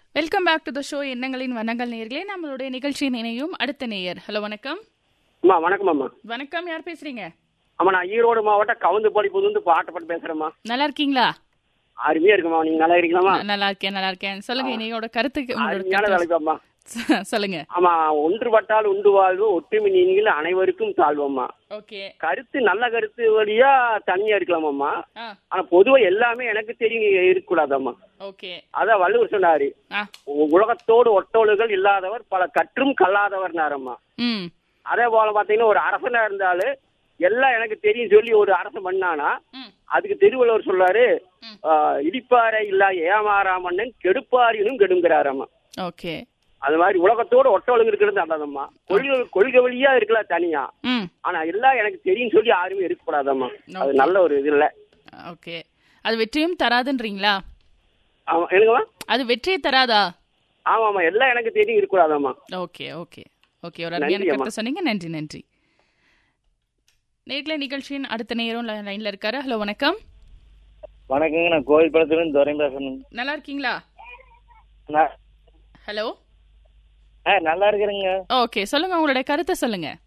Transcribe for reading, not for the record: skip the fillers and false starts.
Welcome back to the show. எண்ணங்களின் வண்ணங்கள் நேயர்களே, நம்மளுடைய நிகழ்ச்சியின் இணையும் அடுத்த நேயர். ஹலோ, வணக்கம். அம்மா வணக்கம் அம்மா. வணக்கம், யார் பேசுறீங்க? அம்மா நான் ஈரோடு மாவட்டம் கவுந்துப்பாடி புதுந்து பாட்டப்பட்டு பேசுறேம்மா. நல்லா இருக்கீங்களா? அருமையா இருக்குமா, நீங்க நல்லா இருக்கீங்களாம்மா? நல்லா இருக்கேன். சொல்லுங்க, இன்னையோட கருத்துக்கு அருமையான தலைப்பாம்மா. சொல்லுங்க. ஆமா, ஒன்றுபட்டால் உண்டு வாழ்வு, ஒற்றுமை நீங்கள் அனைவருக்கும் தாழ்வம்மா. ஓகே. கருத்து நல்ல கருத்து வழியா தனியா இருக்கலாமாம்மா. ஆனா பொதுவா எல்லாமே எனக்கு தெரியும் இருக்கக்கூடாதாம்மா. ஓகே. அதான் வள்ளுவர் சொன்னாரு, உலகத்தோடு ஒட்டோளுகள் இல்லாதவர் பல கற்றும் கல்லாதவர் நேரம்மா. அதே போல பாத்தீங்கன்னா ஒரு அரசனா இருந்தாலும் எல்லாம் எனக்கு தெரியும் சொல்லி ஒரு அரசன் பண்ணானா அதுக்கு திருவள்ளுவர் சொல்றாரு, இடிப்பாறை இல்லா ஏமாறாமன்னன் கெடுப்பாரினும் கெடுங்கிறாராமா. ஓகே. அது மாதிரி உலகத்தோட ஒட்டோளுங்க இருக்கிறது அந்ததம்மா. கொள்கை வழியா இருக்கலாம் தனியா, ஆனா எல்லாம் எனக்கு தெரியும் சொல்லி யாருமே இருக்கக்கூடாதம்மா. அது நல்ல ஒரு இது இல்ல. ஓகே. அது வெற்றியும் தராதுன்றீங்களா? ஆமா, எனக்குமா அது வெற்றியை தராதா? ஆமாமா, எல்லாம் எனக்கு தெரியும் இருக்கக்கூடாதம்மா. Okay okay okay. ஒரு அருமையான கருத்தை சொன்னீங்க. நன்றி நன்றி. நேர்களை நிகழ்ச்சியின் அடுத்த நேரம் லைன்ல இருக்காரு. ஹலோ, வணக்கம். வணக்கங்க, நான் கோவில் படத்துல துரை பேசுறேன். நல்லா இருக்கீங்களா? ஹலோ, நல்லா இருக்கிறேங்க. ஓகே, சொல்லுங்க, உங்களுடைய கருத்தை சொல்லுங்க.